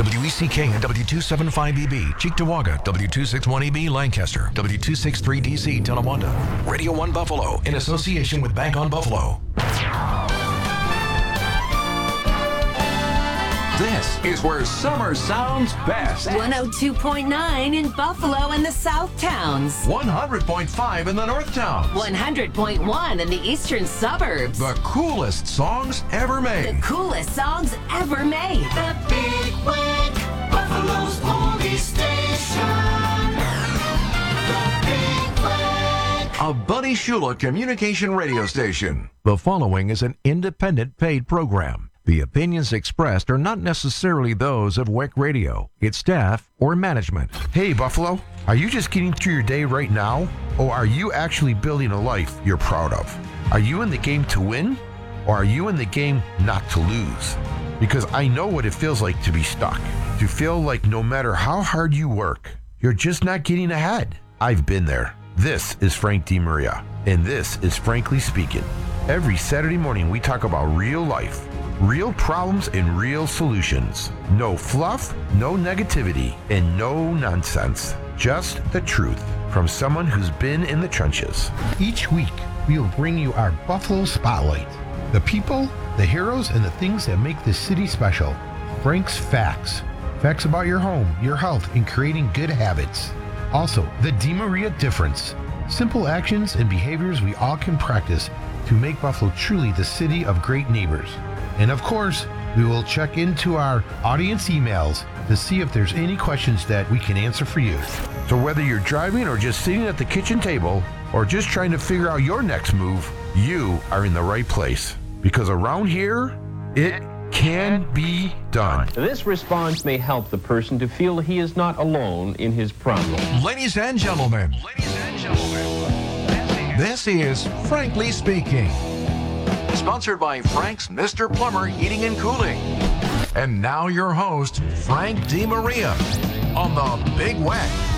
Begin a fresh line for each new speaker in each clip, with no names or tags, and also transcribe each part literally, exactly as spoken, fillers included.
W E C K and W two seventy-five E B, Cheektowaga, W two sixty-one E B, Lancaster, W two sixty-three D C, Tonawanda. Radio one Buffalo, in association with Bank on Buffalo. This is where summer sounds best.
one oh two point nine in Buffalo and the South Towns.
one hundred point five in the North Towns.
one hundred point one in the Eastern Suburbs.
The coolest songs ever made.
The coolest songs ever made.
The Big Wig, Buffalo's only station. The Big Wig.
A Buddy Shula communication radio station. The following is an independent paid program. The opinions expressed are not necessarily those of W E C Radio, its staff, or management.
Hey, Buffalo, are you just getting through your day right now? Or are you actually building a life you're proud of? Are you in the game to win? Or are you in the game not to lose? Because I know what it feels like to be stuck. To feel like no matter how hard you work, you're just not getting ahead. I've been there. This is Frank DeMaria, and this is Frankly Speaking. Every Saturday morning, we talk about real life, real problems, and real solutions. No fluff, no negativity, and no nonsense. Just the truth from someone who's been in the trenches. Each week, we will bring you our Buffalo Spotlight. The people, the heroes, and the things that make this city special. Frank's Facts. Facts about your home, your health, and creating good habits. Also, the DeMaria Difference. Simple actions and behaviors we all can practice to make Buffalo truly the city of great neighbors. And of course, we will check into our audience emails to see if there's any questions that we can answer for you. So whether you're driving or just sitting at the kitchen table or just trying to figure out your next move, you are in the right place. Because around here, it can be done.
This response may help the person to feel he is not alone in his problem.
Ladies and gentlemen, ladies and gentlemen, this is Frankly Speaking. Sponsored by Frank's Mister Plumber Heating and Cooling. And now your host, Frank DeMaria, on the Big W E C.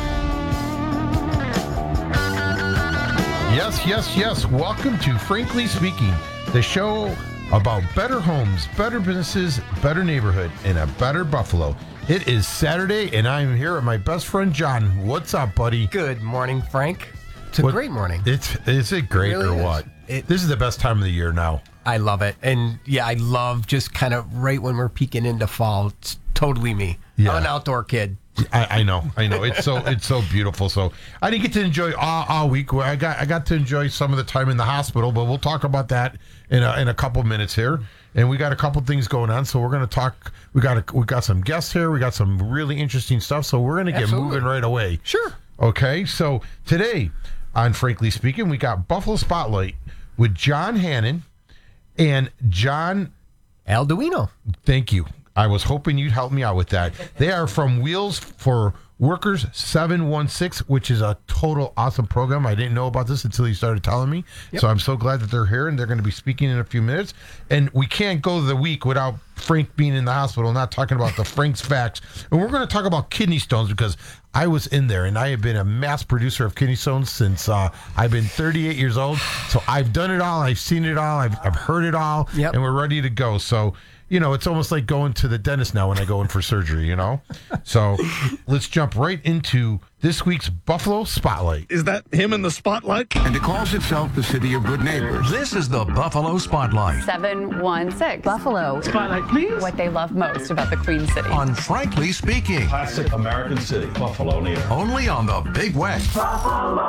Yes, yes, yes. Welcome to Frankly Speaking, the show about better homes, better businesses, better neighborhood, and a better Buffalo. It is Saturday, and I'm here with my best friend, John. What's up, buddy?
Good morning, Frank. It's a
What-
great morning.
It's Is it great
It really
or
is.
what?
It-
this is the best time of the year now.
I love it. And yeah, I love just kind of right when we're peeking into fall. It's totally me.
Yeah.
I'm an outdoor kid.
I, I know, I know. It's so it's so beautiful. So I didn't get to enjoy all, all week. Where I got I got to enjoy some of the time in the hospital, but we'll talk about that in a, in a couple minutes here. And we got a couple things going on, so we're going to talk. We got a, we got some guests here. We got some really interesting stuff. So we're going to get
Absolutely.
moving right away.
Sure.
Okay. So today on Frankly Speaking, we got Buffalo Spotlight with John Hannon and John.
Alduino.
Thank you. I was hoping you'd help me out with that. They are from Wheels for Workers seven one six, which is a total awesome program. I didn't know about this until you started telling me.
Yep.
So I'm so glad that they're here, and they're going to be speaking in a few minutes. And we can't go the week without Frank being in the hospital, not talking about the Frank's Facts. And we're going to talk about kidney stones because I was in there, and I have been a mass producer of kidney stones since uh, I've been thirty-eight years old. So I've done it all. I've seen it all. I've, I've heard it all.
Yep.
And we're ready to go. So, you know, it's almost like going to the dentist now when I go in for surgery, you know? So let's jump right into this week's Buffalo Spotlight.
Is that him in the spotlight?
And it calls itself the city of good neighbors.
This is the Buffalo Spotlight
seven one six. Buffalo.
Spotlight, please.
What they love most about the Queen City.
on Frankly Speaking.
Classic American city, Buffalo, New York.
Only on the Big W E C.